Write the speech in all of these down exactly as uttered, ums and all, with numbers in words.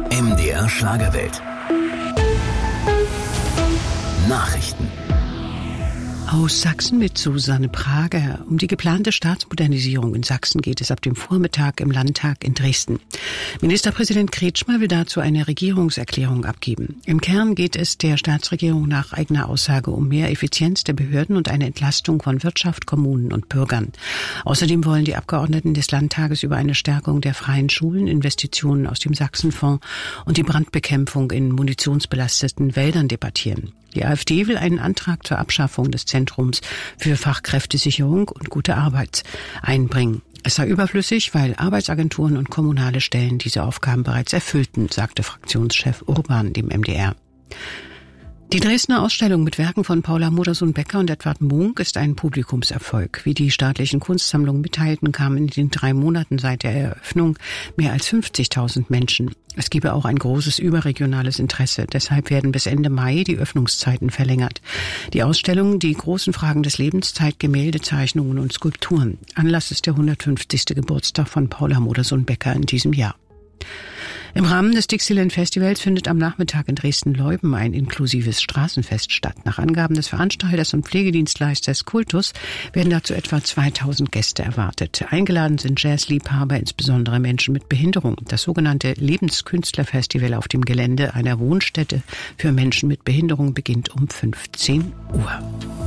M D R Schlagerwelt. Nachrichten. Aus Sachsen mit Susanne Prager. Um die geplante Staatsmodernisierung in Sachsen geht es ab dem Vormittag im Landtag in Dresden. Ministerpräsident Kretschmer will dazu eine Regierungserklärung abgeben. Im Kern geht es der Staatsregierung nach eigener Aussage um mehr Effizienz der Behörden und eine Entlastung von Wirtschaft, Kommunen und Bürgern. Außerdem wollen die Abgeordneten des Landtages über eine Stärkung der freien Schulen, Investitionen aus dem Sachsenfonds und die Brandbekämpfung in munitionsbelasteten Wäldern debattieren. Die AfD will einen Antrag zur Abschaffung des Zentrums für Fachkräftesicherung und gute Arbeit einbringen. Es sei überflüssig, weil Arbeitsagenturen und kommunale Stellen diese Aufgaben bereits erfüllten, sagte Fraktionschef Urban dem M D R. Die Dresdner Ausstellung mit Werken von Paula Modersohn-Becker und Edward Munk ist ein Publikumserfolg. Wie die staatlichen Kunstsammlungen mitteilten, kamen in den drei Monaten seit der Eröffnung mehr als fünfzigtausend Menschen. Es gebe auch ein großes überregionales Interesse. Deshalb werden bis Ende Mai die Öffnungszeiten verlängert. Die Ausstellung, die großen Fragen des Lebens, zeigt Gemälde, Zeichnungen und Skulpturen. Anlass ist der hundertfünfzigste Geburtstag von Paula Modersohn-Becker in diesem Jahr. Im Rahmen des Dixieland Festivals findet am Nachmittag in Dresden-Leuben ein inklusives Straßenfest statt. Nach Angaben des Veranstalters und Pflegedienstleisters Kultus werden dazu etwa zweitausend Gäste erwartet. Eingeladen sind Jazzliebhaber, insbesondere Menschen mit Behinderung. Das sogenannte Lebenskünstlerfestival auf dem Gelände einer Wohnstätte für Menschen mit Behinderung beginnt um fünfzehn Uhr.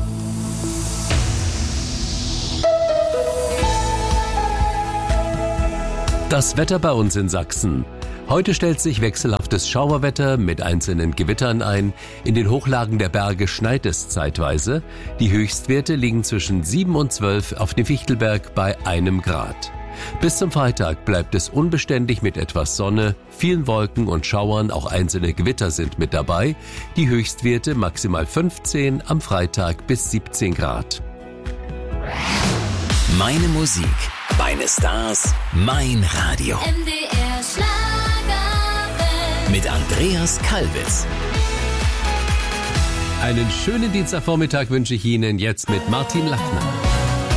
Das Wetter bei uns in Sachsen. Heute stellt sich wechselhaftes Schauerwetter mit einzelnen Gewittern ein. In den Hochlagen der Berge schneit es zeitweise. Die Höchstwerte liegen zwischen sieben und zwölf auf dem Fichtelberg bei einem Grad. Bis zum Freitag bleibt es unbeständig mit etwas Sonne, vielen Wolken und Schauern, auch einzelne Gewitter sind mit dabei. Die Höchstwerte maximal fünfzehn, am Freitag bis siebzehn Grad. Meine Musik, meine Stars, mein Radio. M D R Schlagerwelt. Mit Andreas Kalbitz. Einen schönen Dienstagvormittag wünsche ich Ihnen jetzt mit Martin Lackner.